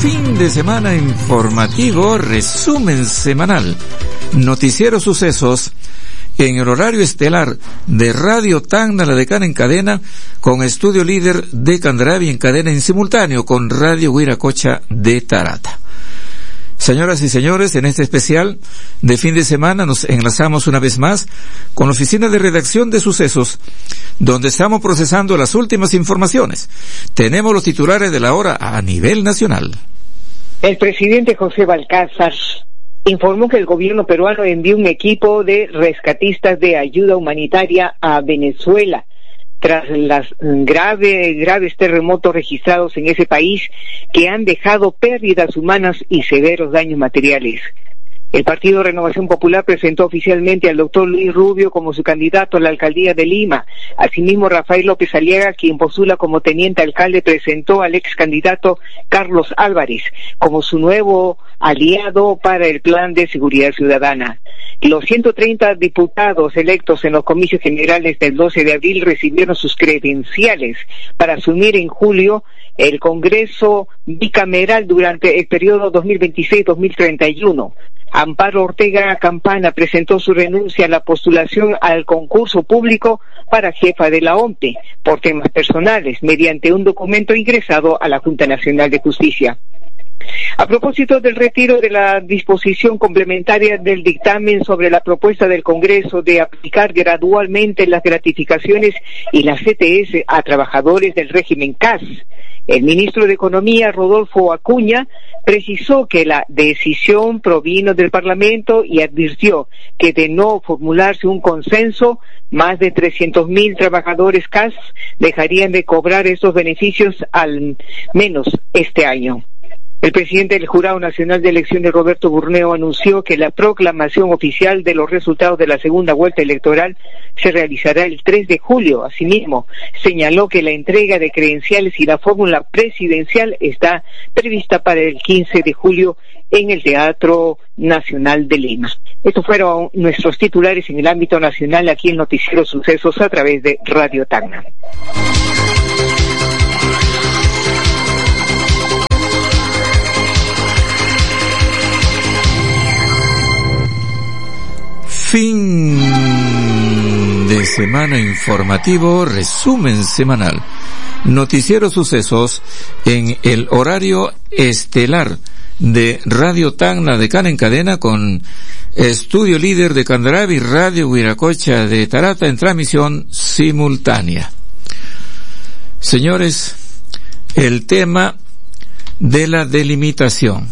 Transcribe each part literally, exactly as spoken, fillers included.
fin de semana informativo, resumen semanal, noticiero sucesos, en el horario estelar de Radio Tacna, la Decana en cadena, con estudio líder de Candravi en cadena en simultáneo con Radio Huiracocha de Tarata. Señoras y señores, en este especial de fin de semana nos enlazamos una vez más con la oficina de redacción de sucesos, donde estamos procesando las últimas informaciones. Tenemos los titulares de la hora a nivel nacional. El presidente José Balcázar informó que el gobierno peruano envió un equipo de rescatistas de ayuda humanitaria a Venezuela tras los grave, graves terremotos registrados en ese país que han dejado pérdidas humanas y severos daños materiales. El Partido Renovación Popular presentó oficialmente al doctor Luis Rubio como su candidato a la alcaldía de Lima. Asimismo, Rafael López Aliaga, quien postula como teniente alcalde, presentó al ex candidato Carlos Álvarez como su nuevo aliado para el plan de seguridad ciudadana. Los ciento treinta diputados electos en los comicios generales del doce de abril recibieron sus credenciales para asumir en julio el Congreso bicameral durante el periodo dos mil veintiséis a dos mil treinta y uno. Amparo Ortega Campana presentó su renuncia a la postulación al concurso público para jefa de la O M P E por temas personales, mediante un documento ingresado a la Junta Nacional de Justicia. A propósito del retiro de la disposición complementaria del dictamen sobre la propuesta del Congreso de aplicar gradualmente las gratificaciones y las C T S a trabajadores del régimen C A S, el ministro de Economía, Rodolfo Acuña, precisó que la decisión provino del Parlamento y advirtió que de no formularse un consenso, más de trescientos mil trabajadores C A S dejarían de cobrar esos beneficios al menos este año. El presidente del Jurado Nacional de Elecciones, Roberto Burneo, anunció que la proclamación oficial de los resultados de la segunda vuelta electoral se realizará el tres de julio. Asimismo, señaló que la entrega de credenciales y la fórmula presidencial está prevista para el quince de julio en el Teatro Nacional de Lima. Estos fueron nuestros titulares en el ámbito nacional aquí en Noticiero Sucesos a través de Radio Tacna. Fin de semana informativo, resumen semanal, noticiero sucesos en el horario estelar de Radio Tacna de Cana en cadena con estudio líder de Candravi, Radio Huiracocha de Tarata en transmisión simultánea. Señores, el tema de la delimitación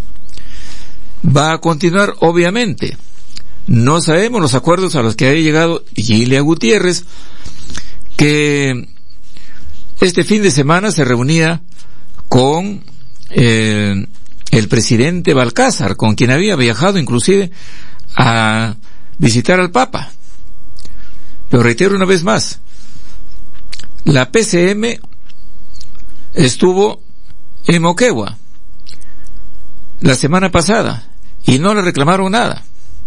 va a continuar, obviamente. No sabemos los acuerdos a los que ha llegado Gilia Gutiérrez, que este fin de semana se reunía con eh, el presidente Balcázar, con quien había viajado inclusive a visitar al Papa. Pero reitero una vez más, la P C M estuvo en Moquegua la semana pasada y no le reclamaron nada,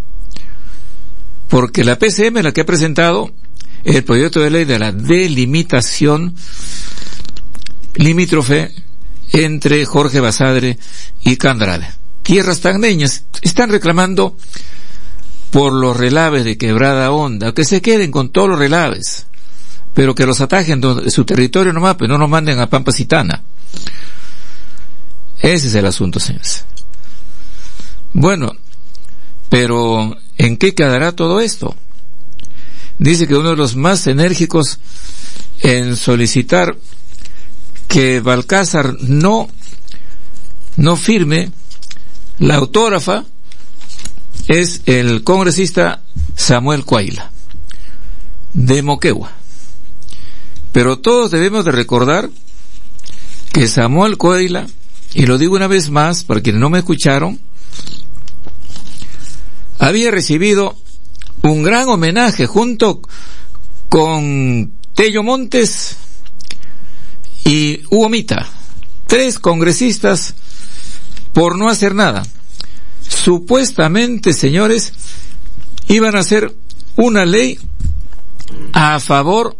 porque la P C M es la que ha presentado el proyecto de ley de la delimitación limítrofe entre Jorge Basadre y Candrave. Tierras tacneñas están reclamando por los relaves de Quebrada Honda, que se queden con todos los relaves, pero que los atajen de su territorio nomás, pero no nos manden a Pampa Citana. Ese es el asunto, señores. Bueno, pero ¿en qué quedará todo esto? Dice que uno de los más enérgicos en solicitar que Balcázar no, no firme la autógrafa es el congresista Samuel Cuaila, de Moquegua. Pero todos debemos de recordar que Samuel Cuaila, y lo digo una vez más para quienes no me escucharon, había recibido un gran homenaje junto con Tello Montes y Hugo Mita, tres congresistas, por no hacer nada. Supuestamente, señores, iban a hacer una ley a favor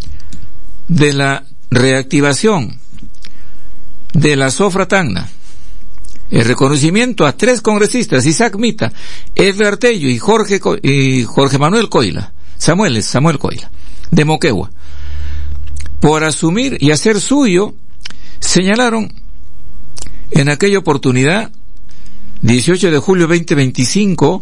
de la reactivación de la Sofra Tacna. el reconocimiento a tres congresistas, Isaac Mita, Edgar Tello y Jorge, y Jorge Manuel Coila, Samuel, Samuel Coila, de Moquegua, por asumir y hacer suyo, señalaron en aquella oportunidad, dieciocho de julio veinte veinticinco,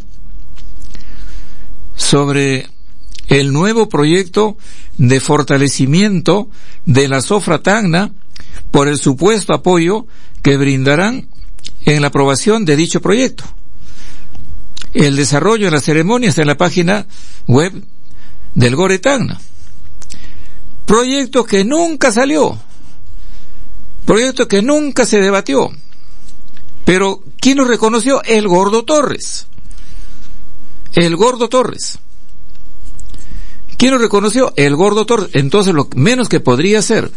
sobre el nuevo proyecto de fortalecimiento de la Zofra Tacna por el supuesto apoyo que brindarán en la aprobación de dicho proyecto. El desarrollo de la ceremonia está en la página web del Gore Tacna. Proyecto que nunca salió, proyecto que nunca se debatió. Pero ¿quién lo reconoció? El Gordo Torres. El Gordo Torres. ¿Quién lo reconoció? El Gordo Torres. Entonces lo menos que podría hacer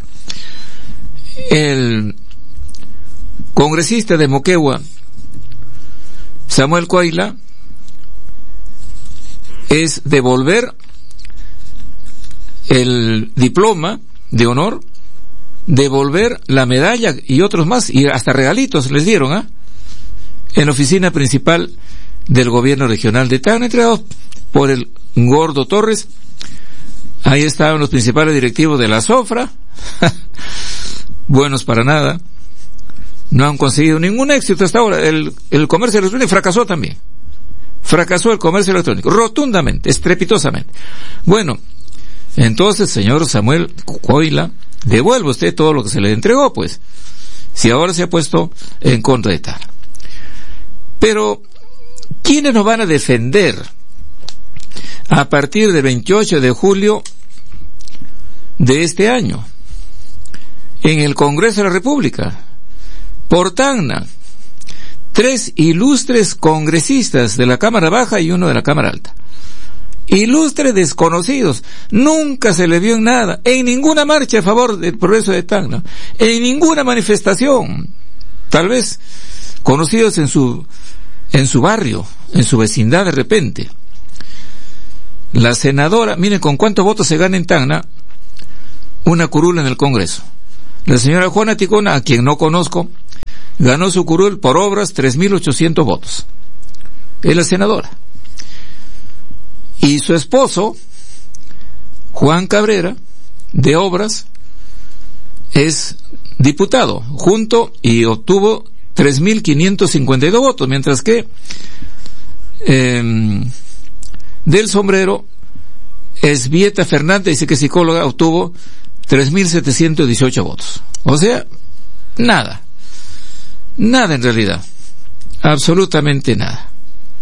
el congresista de Moquegua, Samuel Coila, es devolver el diploma de honor, devolver la medalla y otros más, y hasta regalitos les dieron, ¿ah? ¿eh? En la oficina principal del gobierno regional de Tacna, entregados por el Gordo Torres. Ahí estaban los principales directivos de la Zofra, buenos para nada, no han conseguido ningún éxito hasta ahora. El, el comercio electrónico fracasó también, fracasó el comercio electrónico, rotundamente, estrepitosamente. Bueno, entonces, señor Samuel Coila, devuelva usted todo lo que se le entregó, pues, si ahora se ha puesto en contra de tal. Pero, ¿quiénes nos van a defender a partir del veintiocho de julio de este año en el Congreso de la República? Por Tacna, tres ilustres congresistas de la Cámara Baja y uno de la Cámara Alta. Ilustres desconocidos, nunca se le vio en nada, en ninguna marcha a favor del progreso de Tacna, en ninguna manifestación, tal vez conocidos en su en su barrio, en su vecindad de repente. La senadora, miren con cuántos votos se gana en Tacna una curul en el Congreso. La señora Juana Ticona, a quien no conozco, ganó su curul por obras tres mil ochocientos votos. Es la senadora. Y su esposo, Juan Cabrera, de Obras, es diputado, junto, y obtuvo tres mil quinientos cincuenta y dos votos, mientras que eh, del Sombrero, Esbieta Fernández, dice que es psicóloga, obtuvo tres mil setecientos dieciocho votos. O sea, nada. Nada en realidad. Absolutamente nada.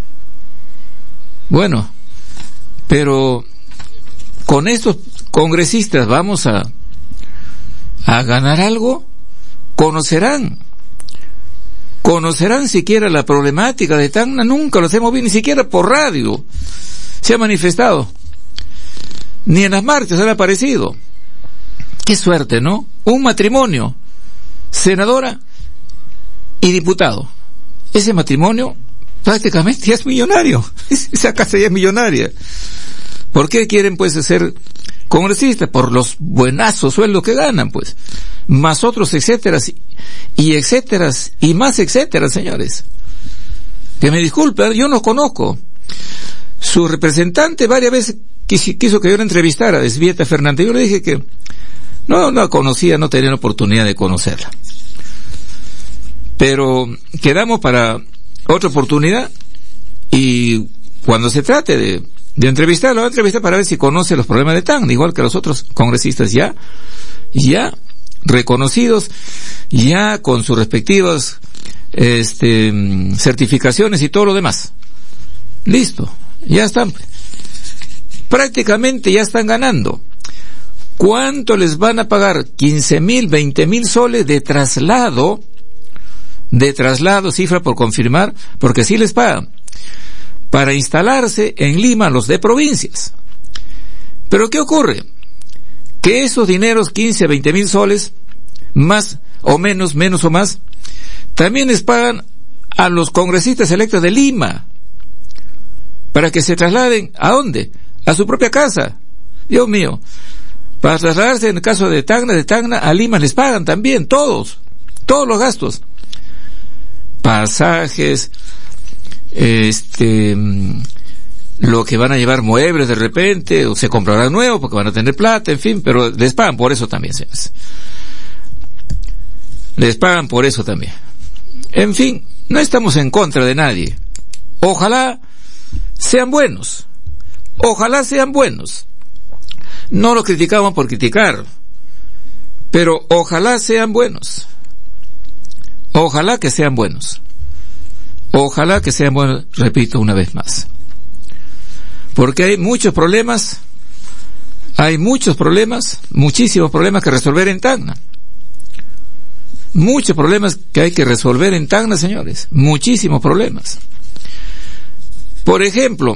Bueno, pero con estos congresistas vamos a a ganar algo. Conocerán conocerán siquiera la problemática de Tacna. Nunca lo hemos visto, ni siquiera por radio se ha manifestado, ni en las marchas han aparecido. Qué suerte, ¿no? Un matrimonio, senadora y diputado. Ese matrimonio prácticamente ya es millonario. Esa casa ya es millonaria. ¿Por qué quieren pues ser congresistas? Por los buenazos sueldos que ganan, pues. Más otros etcétera, y etcétera, y más etcétera, señores. Que me disculpen, yo no conozco. Su representante varias veces quiso, quiso que yo la entrevistara, Esbieta Fernández. Yo le dije que no, no la conocía, no tenía la oportunidad de conocerla. Pero quedamos para otra oportunidad, y cuando se trate de, de entrevistarlo, lo voy a entrevistar para ver si conoce los problemas de Tacna, igual que los otros congresistas ya, ya reconocidos, ya con sus respectivas este, certificaciones y todo lo demás. Listo, ya están. Prácticamente ya están ganando. ¿Cuánto les van a pagar? quince mil, veinte mil soles de traslado, de traslado, cifra por confirmar, porque sí les pagan, para instalarse en Lima los de provincias. Pero ¿qué ocurre? Que esos dineros, quince, veinte mil soles, más o menos, menos o más, también les pagan a los congresistas electos de Lima, para que se trasladen, ¿a dónde? A su propia casa. Dios mío, para trasladarse en el caso de Tacna, de Tacna a Lima les pagan también, todos, todos los gastos. pasajes, este, lo que van a llevar muebles de repente, o se comprarán nuevos porque van a tener plata, en fin, pero les pagan por eso también, señores. Les pagan por eso también. En fin, no estamos en contra de nadie. Ojalá sean buenos. Ojalá sean buenos. No lo criticamos por criticar, pero ojalá sean buenos. Ojalá que sean buenos. Ojalá que sean buenos, repito una vez más. Porque hay muchos problemas, hay muchos problemas, muchísimos problemas que resolver en Tacna. Muchos problemas que hay que resolver en Tacna, señores. Muchísimos problemas. Por ejemplo,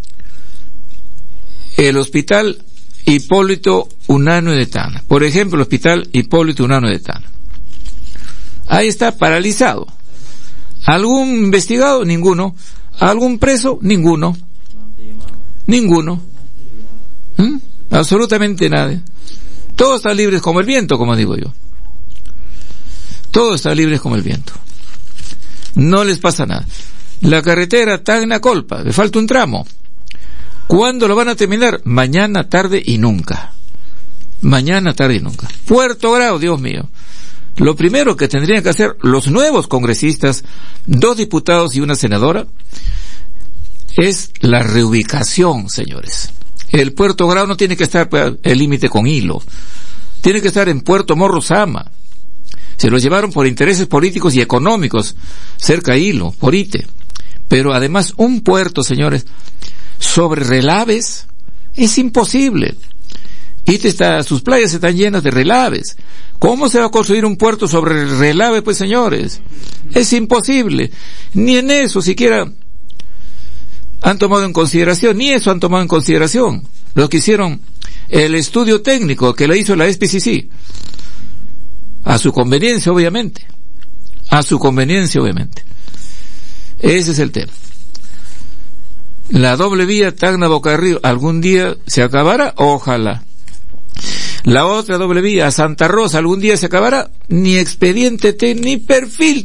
el hospital Hipólito Unanue de Tacna. Por ejemplo, el hospital Hipólito Unanue de Tacna. Ahí está paralizado. ¿Algún investigado? Ninguno. ¿Algún preso? Ninguno. Ninguno. ¿Mm? Absolutamente nadie. Todos están libres como el viento, como digo yo. Todos están libres como el viento. No les pasa nada. La carretera Tacna-Colpa, le falta un tramo. ¿Cuándo lo van a terminar? Mañana, tarde y nunca. Mañana, tarde y nunca. Puerto Grau, Dios mío. Lo primero que tendrían que hacer los nuevos congresistas, dos diputados y una senadora, es la reubicación, señores. El Puerto Grau no tiene que estar el límite con Hilo. Tiene que estar en Puerto Morro Sama. Se lo llevaron por intereses políticos y económicos, cerca a Hilo, por Ite. Pero además un puerto, señores, sobre relaves, es imposible. Ite está, sus playas están llenas de relaves. ¿Cómo se va a construir un puerto sobre relave, pues, señores? Es imposible. Ni en eso siquiera han tomado en consideración, ni eso han tomado en consideración. Lo que hicieron, el estudio técnico que le hizo la S P C C. A su conveniencia, obviamente. A su conveniencia, obviamente. Ese es el tema. La doble vía Tacna-Boca Río, ¿algún día se acabará? Ojalá. La otra doble vía a Santa Rosa, ¿algún día se acabará? Ni expediente, ni perfil